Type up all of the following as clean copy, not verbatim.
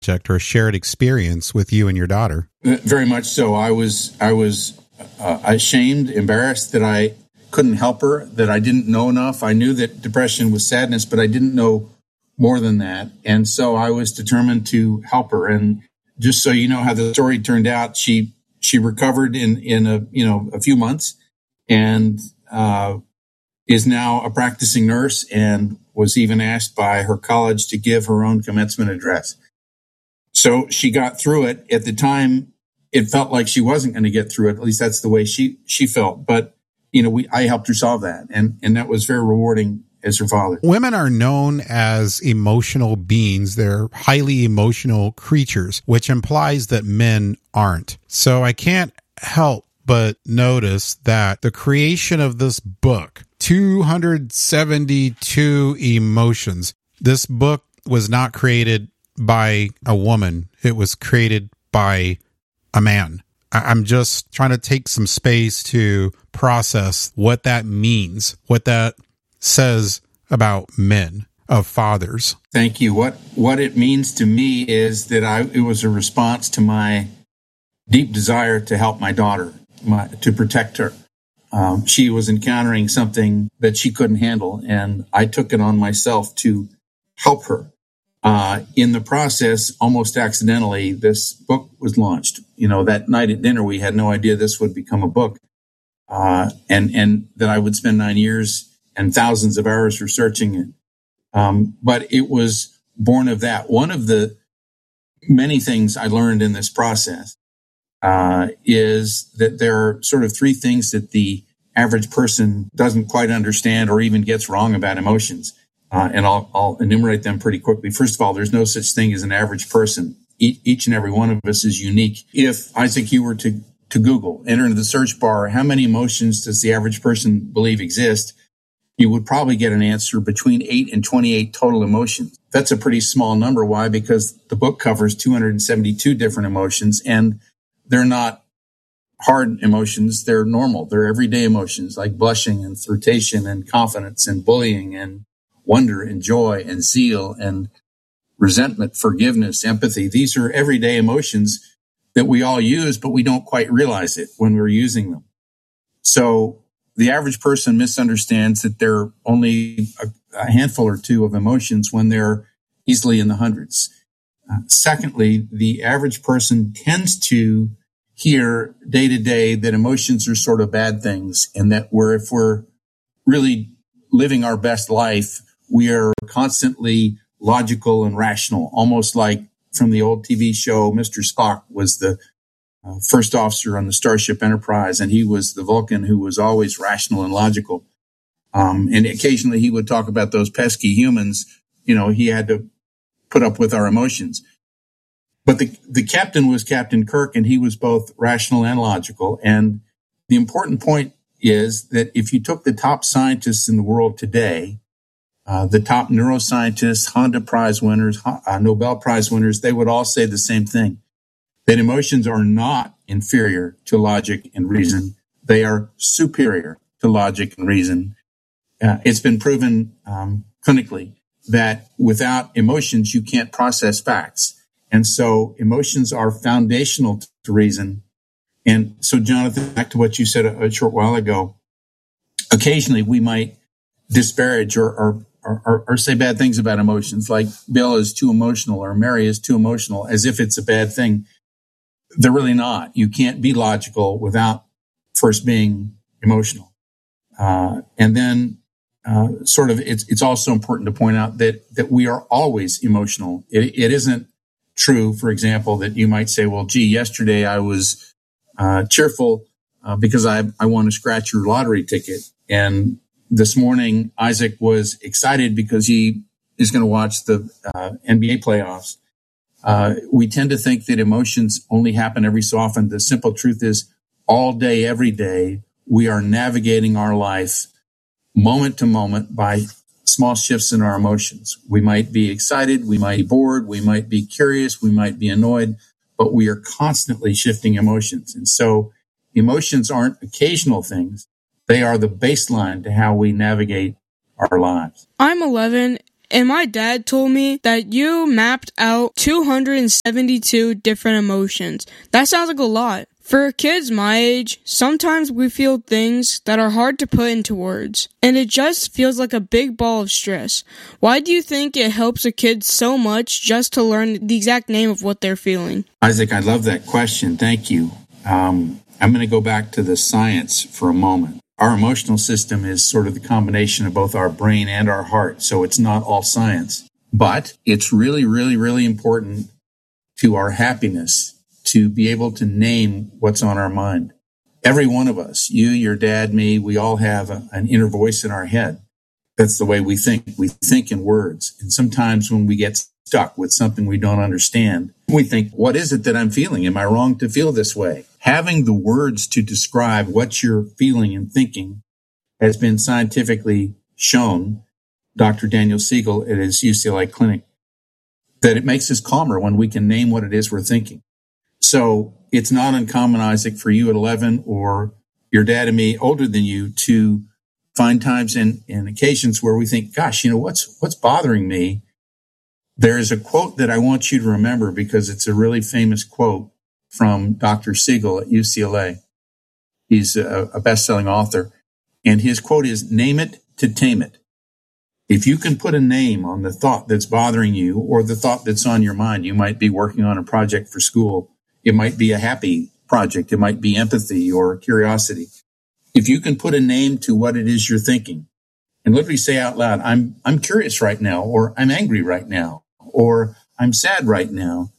or a shared experience with you and your daughter. Very much so. I was ashamed, embarrassed that I couldn't help her, that I didn't know enough. I knew that depression was sadness, but I didn't know more than that. And so I was determined to help her. And just so you know how the story turned out, she recovered in a few months and is now a practicing nurse and was even asked by her college to give her own commencement address. So she got through it. At the time, it felt like she wasn't going to get through it. At least that's the way she felt. But, I helped her solve that. And that was very rewarding as her father. Women are known as emotional beings. They're highly emotional creatures, which implies that men aren't. So I can't help but notice that the creation of this book, 272 emotions, this book was not created by a woman. It was created by a man. I'm just trying to take some space to process what that means, what that says about men, of fathers. Thank you. What it means to me is that it was a response to my deep desire to help my daughter, to protect her. She was encountering something that she couldn't handle, and I took it on myself to help her. In the process, almost accidentally, this book was launched. That night at dinner, we had no idea this would become a book, and that I would spend 9 years and thousands of hours researching it. But it was born of that. One of the many things I learned in this process is that there are sort of three things that the average person doesn't quite understand or even gets wrong about emotions. And I'll enumerate them pretty quickly. First of all, there's no such thing as an average person. Each and every one of us is unique. If, Isaac, you were to Google, enter into the search bar, how many emotions does the average person believe exist? You would probably get an answer between 8 and 28 total emotions. That's a pretty small number. Why? Because the book covers 272 different emotions, and they're not hard emotions. They're normal. They're everyday emotions like blushing and flirtation and confidence and bullying and wonder and joy and zeal and resentment, forgiveness, empathy. These are everyday emotions that we all use, but we don't quite realize it when we're using them. So the average person misunderstands that there are only a handful or two of emotions when they're easily in the hundreds. Secondly, the average person tends to hear day to day that emotions are sort of bad things, and that if we're really living our best life, we are constantly logical and rational, almost like from the old TV show, Mr. Spock was the first officer on the Starship Enterprise, and he was the Vulcan who was always rational and logical. And occasionally he would talk about those pesky humans. He had to put up with our emotions. But the captain was Captain Kirk, and he was both rational and logical. And the important point is that if you took the top scientists in the world today, the top neuroscientists, Honda Prize winners, Nobel Prize winners, they would all say the same thing, that emotions are not inferior to logic and reason. They are superior to logic and reason. It's been proven clinically that without emotions, you can't process facts. And so emotions are foundational to reason. And so, Jonathan, back to what you said a short while ago, occasionally we might disparage or say bad things about emotions, like Bill is too emotional or Mary is too emotional, as if it's a bad thing. They're really not. You can't be logical without first being emotional. And then it's also important to point out that we are always emotional. It isn't true, for example, that you might say, well, gee, yesterday I was cheerful because I won a scratch your lottery ticket. And this morning, Isaac was excited because he is going to watch the NBA playoffs. We tend to think that emotions only happen every so often. The simple truth is, all day, every day, we are navigating our life moment to moment by small shifts in our emotions. We might be excited, we might be bored, we might be curious, we might be annoyed, but we are constantly shifting emotions. And so emotions aren't occasional things. They are the baseline to how we navigate our lives. I'm 11, And my dad told me that you mapped out 272 different emotions. That sounds like a lot. For kids my age, sometimes we feel things that are hard to put into words, and it just feels like a big ball of stress. Why do you think it helps a kid so much just to learn the exact name of what they're feeling? Isaac, I love that question. Thank you. I'm going to go back to the science for a moment. Our emotional system is sort of the combination of both our brain and our heart, so it's not all science. But it's really, really, really important to our happiness to be able to name what's on our mind. Every one of us, you, your dad, me, we all have an inner voice in our head. That's the way we think. We think in words. And sometimes when we get stuck with something we don't understand, we think, what is it that I'm feeling? Am I wrong to feel this way? Having the words to describe what you're feeling and thinking has been scientifically shown, Dr. Daniel Siegel at his UCLA clinic, that it makes us calmer when we can name what it is we're thinking. So it's not uncommon, Isaac, for you at 11 or your dad and me older than you to find times and occasions where we think, gosh, what's bothering me? There is a quote that I want you to remember because it's a really famous quote from Dr. Siegel at UCLA. He's a best-selling author. And his quote is, name it to tame it. If you can put a name on the thought that's bothering you or the thought that's on your mind, you might be working on a project for school. It might be a happy project. It might be empathy or curiosity. If you can put a name to what it is you're thinking and literally say out loud, I'm curious right now, or I'm angry right now, or I'm sad right now,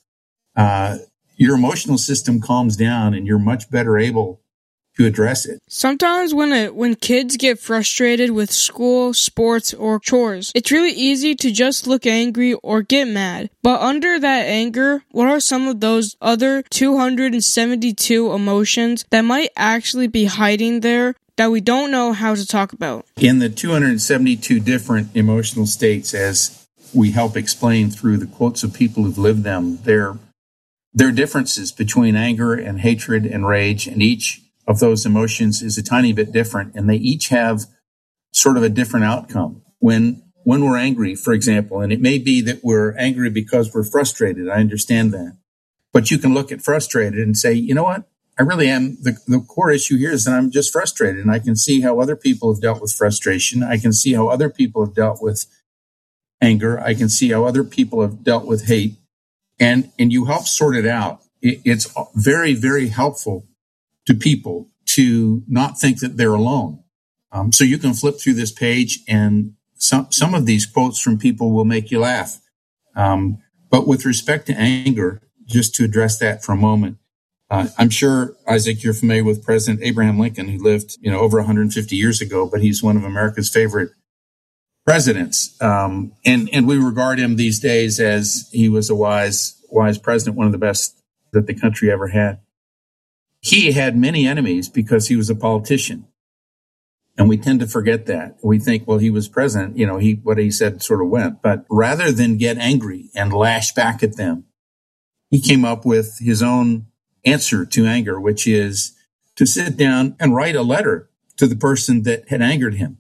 your emotional system calms down and you're much better able to address it. Sometimes when kids get frustrated with school, sports, or chores, it's really easy to just look angry or get mad. But under that anger, what are some of those other 272 emotions that might actually be hiding there that we don't know how to talk about? In the 272 different emotional states, as we help explain through the quotes of people who've lived them, there are differences between anger and hatred and rage, and each of those emotions is a tiny bit different, and they each have sort of a different outcome. When we're angry, for example, and it may be that we're angry because we're frustrated, I understand that. But you can look at frustrated and say, you know what? I really am. The core issue here is that I'm just frustrated, and I can see how other people have dealt with frustration. I can see how other people have dealt with anger. I can see how other people have dealt with hate, and you help sort it out. It's very, very helpful to people to not think that they're alone. So you can flip through this page and some of these quotes from people will make you laugh. But with respect to anger, just to address that for a moment, I'm sure, Isaac, you're familiar with President Abraham Lincoln, who lived, over 150 years ago, but he's one of America's favorite presidents. And we regard him these days as he was a wise president, one of the best that the country ever had. He had many enemies because he was a politician. And we tend to forget that. We think, well, he was president, what he said sort of went. But rather than get angry and lash back at them, he came up with his own answer to anger, which is to sit down and write a letter to the person that had angered him,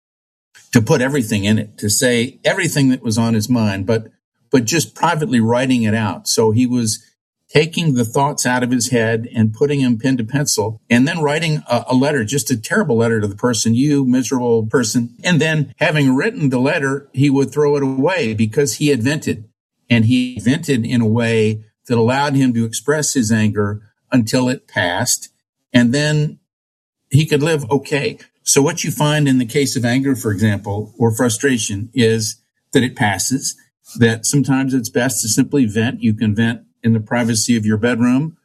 to put everything in it, to say everything that was on his mind, but just privately writing it out. So he was taking the thoughts out of his head and putting them pen to pencil and then writing a letter, just a terrible letter to the person, you miserable person. And then having written the letter, he would throw it away because he had vented. And he vented in a way that allowed him to express his anger until it passed. And then he could live okay. So what you find in the case of anger, for example, or frustration is that it passes, that sometimes it's best to simply vent. You can vent in the privacy of your bedroom,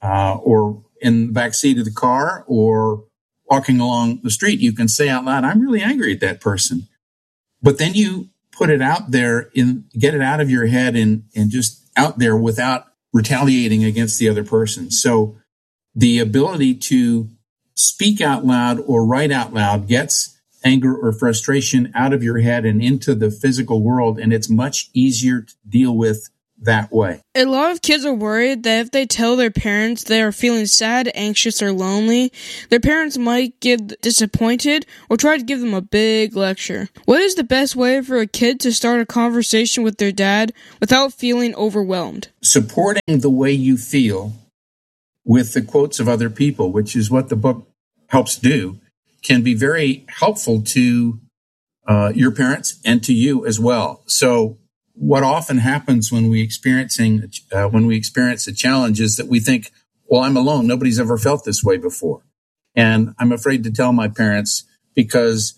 or in the back seat of the car, or walking along the street. You can say out loud, I'm really angry at that person. But then you put it out there, get it out of your head and just out there without retaliating against the other person. So the ability to speak out loud or write out loud gets anger or frustration out of your head and into the physical world. And it's much easier to deal with that way. A lot of kids are worried that if they tell their parents they are feeling sad, anxious, or lonely, their parents might get disappointed or try to give them a big lecture. What is the best way for a kid to start a conversation with their dad without feeling overwhelmed? Supporting the way you feel with the quotes of other people, which is what the book helps do, can be very helpful to your parents and to you as well. So what often happens when we experience a challenge is that we think, well, I'm alone. Nobody's ever felt this way before. And I'm afraid to tell my parents because,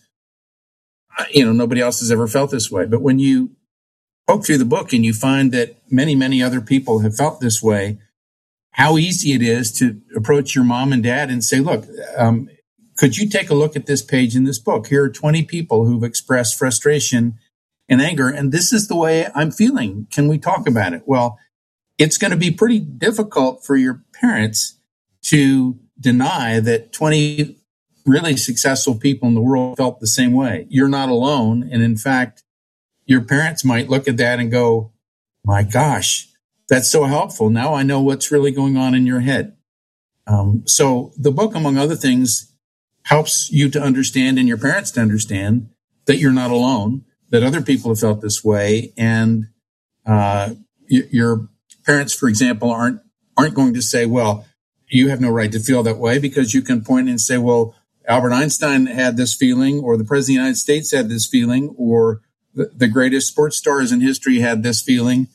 nobody else has ever felt this way. But when you poke through the book and you find that many, many other people have felt this way, how easy it is to approach your mom and dad and say, look, could you take a look at this page in this book? Here are 20 people who've expressed frustration and anger, and this is the way I'm feeling. Can we talk about it? Well, it's going to be pretty difficult for your parents to deny that 20 really successful people in the world felt the same way. You're not alone. And in fact, your parents might look at that and go, my gosh, that's so helpful. Now I know what's really going on in your head. So the book, among other things, helps you to understand and your parents to understand that you're not alone, that other people have felt this way. And your parents, for example, aren't going to say, well, you have no right to feel that way, because you can point and say, well, Albert Einstein had this feeling, or the President of the United States had this feeling, or the greatest sports stars in history had this feeling.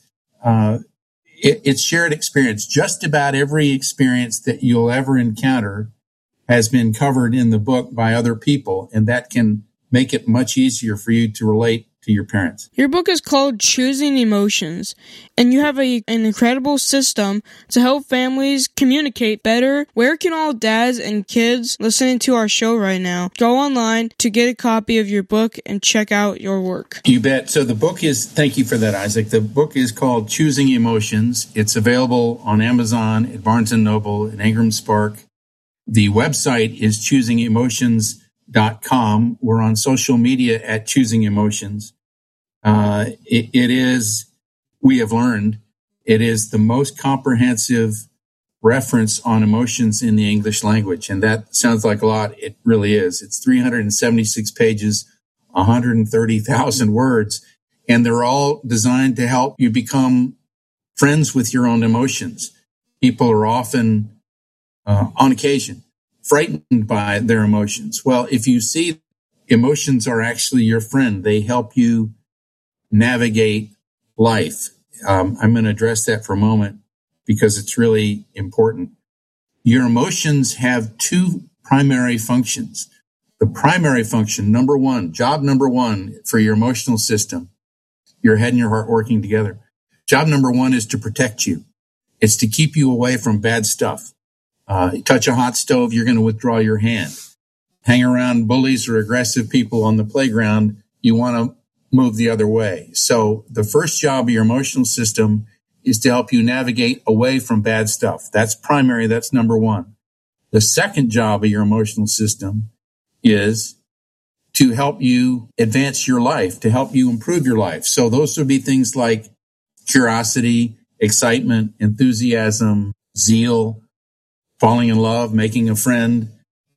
It's shared experience. Just about every experience that you'll ever encounter has been covered in the book by other people, and that can make it much easier for you to relate to your parents. Your book is called Choosing Emotions, and you have an incredible system to help families communicate better. Where can all dads and kids listening to our show right now go online to get a copy of your book and check out your work? You bet. So the book is, thank you for that, Isaac. The book is called Choosing Emotions. It's available on Amazon, at Barnes & Noble, at Ingram Spark. The website is choosingemotions.com. We're on social media at Choosing Emotions. It is, we have learned, it is the most comprehensive reference on emotions in the English language. And that sounds like a lot. It really is. It's 376 pages, 130,000 words, and they're all designed to help you become friends with your own emotions. People are often on occasion, frightened by their emotions. Well, if you see emotions are actually your friend, they help you navigate life. I'm going to address that for a moment because it's really important. Your emotions have two primary functions. The primary function, job number one for your emotional system, your head and your heart working together. Job number one is to protect you. It's to keep you away from bad stuff. You touch a hot stove, you're going to withdraw your hand. Hang around bullies or aggressive people on the playground, you want to move the other way. So the first job of your emotional system is to help you navigate away from bad stuff. That's primary. That's number one. The second job of your emotional system is to help you advance your life, to help you improve your life. So those would be things like curiosity, excitement, enthusiasm, zeal, falling in love, making a friend.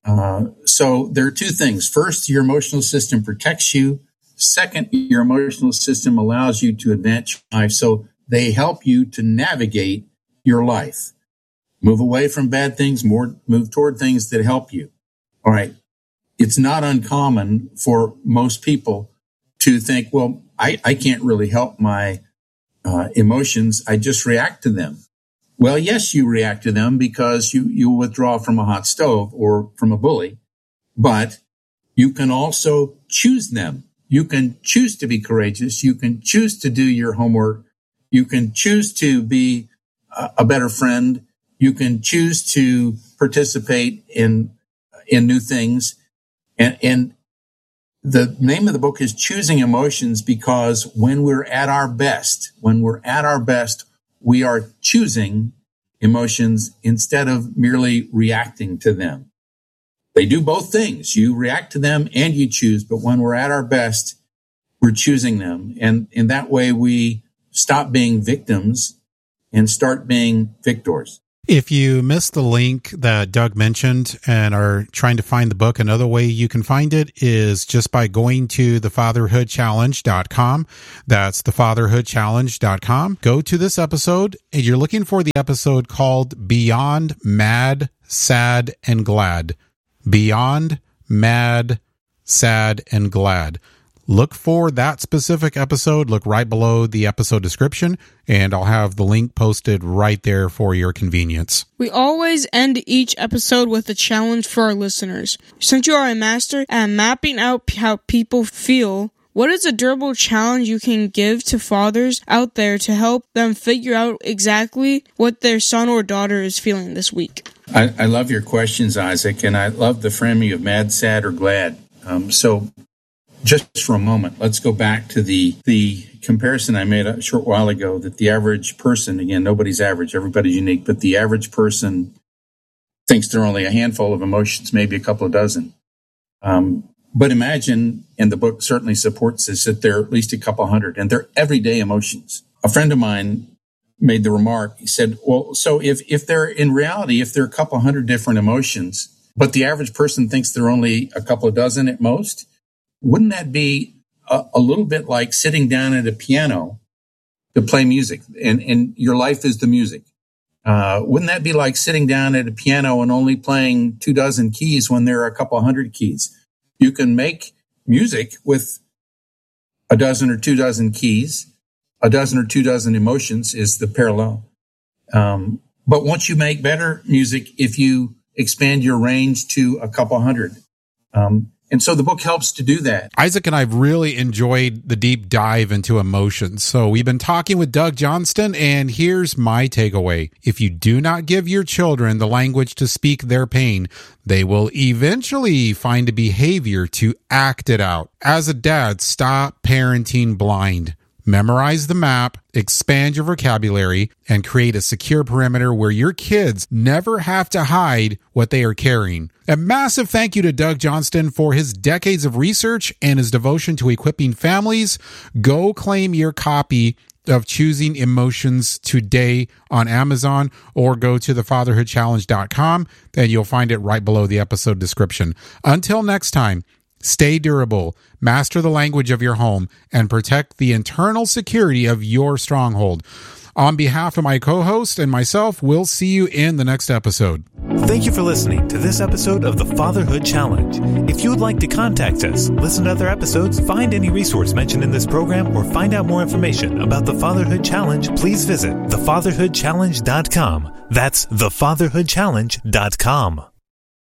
So there are two things. First, your emotional system protects you. Second, your emotional system allows you to advance your life. So they help you to navigate your life. Move away from bad things, move toward things that help you. All right. It's not uncommon for most people to think, well, I can't really help my emotions. I just react to them. Well, yes, you react to them because you withdraw from a hot stove or from a bully, but you can also choose them. You can choose to be courageous. You can choose to do your homework. You can choose to be a better friend. You can choose to participate in new things. And the name of the book is Choosing Emotions, because when we're at our best, we are choosing emotions instead of merely reacting to them. They do both things. You react to them and you choose, but when we're at our best, we're choosing them. And in that way, we stop being victims and start being victors. If you missed the link that Doug mentioned and are trying to find the book, another way you can find it is just by going to thefatherhoodchallenge.com. That's thefatherhoodchallenge.com. Go to this episode, and you're looking for the episode called Beyond Mad, Sad, and Glad. Beyond Mad, Sad, and Glad. Look for that specific episode. Look right below the episode description, and I'll have the link posted right there for your convenience. We always end each episode with a challenge for our listeners. Since you are a master at mapping out how people feel, what is a durable challenge you can give to fathers out there to help them figure out exactly what their son or daughter is feeling this week? I love your questions, Isaac, and I love the framing of mad, sad, or glad. So just for a moment, let's go back to the comparison I made a short while ago that the average person, again, nobody's average, everybody's unique, but the average person thinks there are only a handful of emotions, maybe a couple of dozen. But imagine, and the book certainly supports this, that there are at least a couple hundred, and they're everyday emotions. A friend of mine made the remark, he said, well, so if there are a couple hundred different emotions, but the average person thinks there are only a couple of dozen at most, wouldn't that be a little bit like sitting down at a piano to play music and your life is the music? Wouldn't that be like sitting down at a piano and only playing 24 keys when there are a couple hundred keys? You can make music with a dozen or 24 keys. A dozen or 24 emotions is the parallel. But once you make better music, if you expand your range to a couple hundred, and so the book helps to do that. Isaac and I have really enjoyed the deep dive into emotions. So we've been talking with Doug Johnston, and here's my takeaway. If you do not give your children the language to speak their pain, they will eventually find a behavior to act it out. As a dad, stop parenting blind. Memorize the map, expand your vocabulary, and create a secure perimeter where your kids never have to hide what they are carrying. A massive thank you to Doug Johnston for his decades of research and his devotion to equipping families. Go claim your copy of Choosing Emotions today on Amazon, or go to thefatherhoodchallenge.com and you'll find it right below the episode description. Until next time, stay durable, master the language of your home, and protect the internal security of your stronghold. On behalf of my co-host and myself, we'll see you in the next episode. Thank you for listening to this episode of the Fatherhood Challenge. If you would like to contact us, listen to other episodes, find any resource mentioned in this program, or find out more information about the Fatherhood Challenge, please visit thefatherhoodchallenge.com. That's thefatherhoodchallenge.com.